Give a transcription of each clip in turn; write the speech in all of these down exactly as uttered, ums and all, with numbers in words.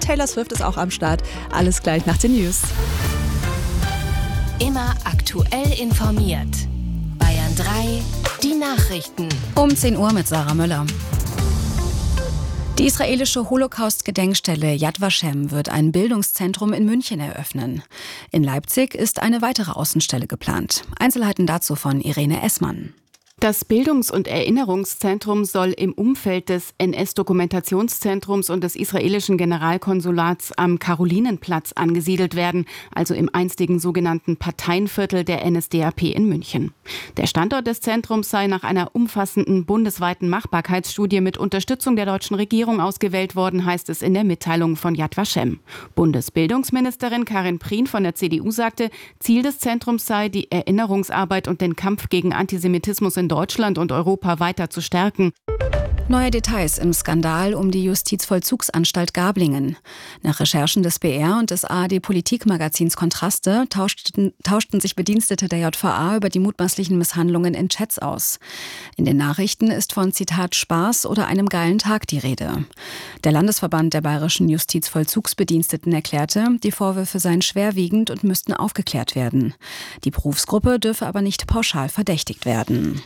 Taylor Swift ist auch am Start. Alles gleich nach den News. Immer aktuell informiert. Bayern drei, die Nachrichten. Um zehn Uhr mit Sarah Müller. Die israelische Holocaust-Gedenkstelle Yad Vashem wird ein Bildungszentrum in München eröffnen. In Leipzig ist eine weitere Außenstelle geplant. Einzelheiten dazu von Irene Essmann. Das Bildungs- und Erinnerungszentrum soll im Umfeld des N S-Dokumentationszentrums und des israelischen Generalkonsulats am Karolinenplatz angesiedelt werden, also im einstigen sogenannten Parteienviertel der N S D A P in München. Der Standort des Zentrums sei nach einer umfassenden bundesweiten Machbarkeitsstudie mit Unterstützung der deutschen Regierung ausgewählt worden, heißt es in der Mitteilung von Yad Vashem. Bundesbildungsministerin Karin Prien von der C D U sagte, Ziel des Zentrums sei, die Erinnerungsarbeit und den Kampf gegen Antisemitismus in Deutschland und Europa weiter zu stärken. Neue Details im Skandal um die Justizvollzugsanstalt Gablingen. Nach Recherchen des B R und des A R D-Politikmagazins Kontraste tauschten, tauschten sich Bedienstete der J V A über die mutmaßlichen Misshandlungen in Chats aus. In den Nachrichten ist von Zitat Spaß oder einem geilen Tag die Rede. Der Landesverband der bayerischen Justizvollzugsbediensteten erklärte, die Vorwürfe seien schwerwiegend und müssten aufgeklärt werden. Die Berufsgruppe dürfe aber nicht pauschal verdächtigt werden.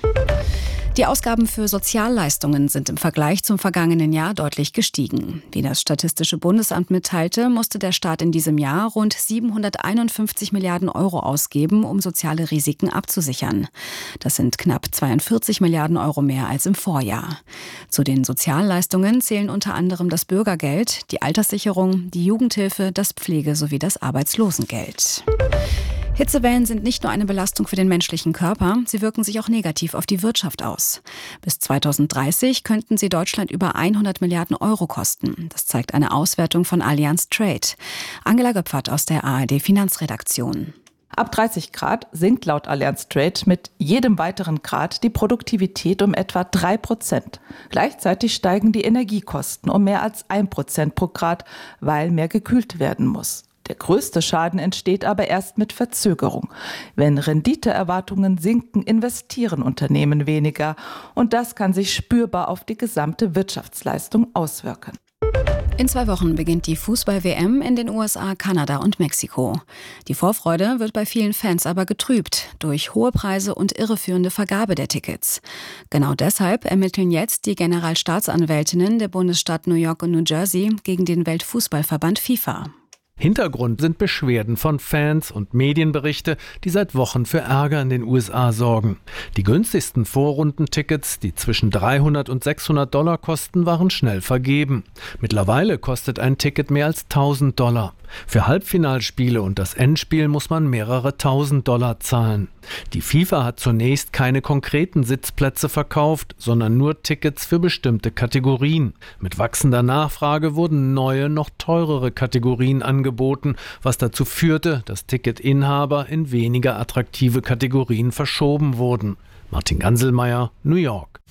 Die Ausgaben für Sozialleistungen sind im Vergleich zum vergangenen Jahr deutlich gestiegen. Wie das Statistische Bundesamt mitteilte, musste der Staat in diesem Jahr rund siebenhunderteinundfünfzig Milliarden Euro ausgeben, um soziale Risiken abzusichern. Das sind knapp zweiundvierzig Milliarden Euro mehr als im Vorjahr. Zu den Sozialleistungen zählen unter anderem das Bürgergeld, die Alterssicherung, die Jugendhilfe, das Pflege- sowie das Arbeitslosengeld. Hitzewellen sind nicht nur eine Belastung für den menschlichen Körper, sie wirken sich auch negativ auf die Wirtschaft aus. Bis zweitausenddreißig könnten sie Deutschland über hundert Milliarden Euro kosten. Das zeigt eine Auswertung von Allianz Trade. Angela Göpfert aus der A R D-Finanzredaktion. Ab dreißig Grad sinkt laut Allianz Trade mit jedem weiteren Grad die Produktivität um etwa drei Prozent. Gleichzeitig steigen die Energiekosten um mehr als ein Prozent pro Grad, weil mehr gekühlt werden muss. Der größte Schaden entsteht aber erst mit Verzögerung. Wenn Renditeerwartungen sinken, investieren Unternehmen weniger. Und das kann sich spürbar auf die gesamte Wirtschaftsleistung auswirken. In zwei Wochen beginnt die Fußball-W M in den U S A, Kanada und Mexiko. Die Vorfreude wird bei vielen Fans aber getrübt durch hohe Preise und irreführende Vergabe der Tickets. Genau deshalb ermitteln jetzt die Generalstaatsanwältinnen der Bundesstaat New York und New Jersey gegen den Weltfußballverband FIFA. Hintergrund sind Beschwerden von Fans und Medienberichte, die seit Wochen für Ärger in den U S A sorgen. Die günstigsten Vorrundentickets, die zwischen dreihundert und sechshundert Dollar kosten, waren schnell vergeben. Mittlerweile kostet ein Ticket mehr als tausend Dollar. Für Halbfinalspiele und das Endspiel muss man mehrere tausend Dollar zahlen. Die FIFA hat zunächst keine konkreten Sitzplätze verkauft, sondern nur Tickets für bestimmte Kategorien. Mit wachsender Nachfrage wurden neue, noch teurere Kategorien angeboten, was dazu führte, dass Ticketinhaber in weniger attraktive Kategorien verschoben wurden. Martin Ganselmeier, New York.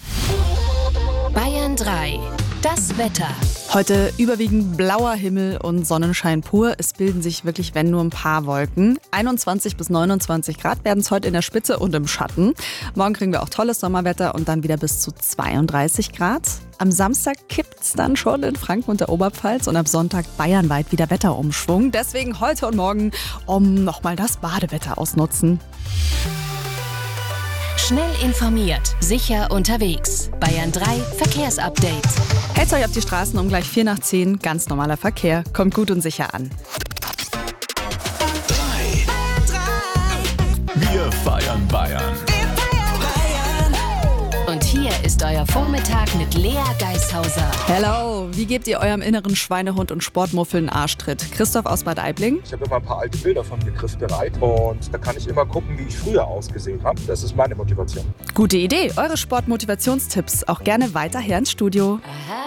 Bayern drei. Das Wetter. Heute überwiegend blauer Himmel und Sonnenschein pur. Es bilden sich wirklich, wenn nur ein paar Wolken. einundzwanzig bis neunundzwanzig Grad werden es heute in der Spitze und im Schatten. Morgen kriegen wir auch tolles Sommerwetter und dann wieder bis zu zweiunddreißig Grad. Am Samstag kippt es dann schon in Franken und der Oberpfalz und am Sonntag bayernweit wieder Wetterumschwung. Deswegen heute und morgen um nochmal das Badewetter ausnutzen. Schnell informiert, sicher unterwegs. Bayern drei Verkehrsupdate. Hält's euch auf die Straßen um gleich vier nach zehn. Ganz normaler Verkehr. Kommt gut und sicher an. Wir feiern Bayern. Und hier ist euer Vormittag mit Lea Geishauser. Hello, wie gebt ihr eurem inneren Schweinehund und Sportmuffel einen Arschtritt? Christoph aus Bad Aibling. Ich habe immer ein paar alte Bilder von mir griffbereit und da kann ich immer gucken, wie ich früher ausgesehen habe. Das ist meine Motivation. Gute Idee. Eure Sportmotivationstipps auch gerne weiter her ins Studio. Aha.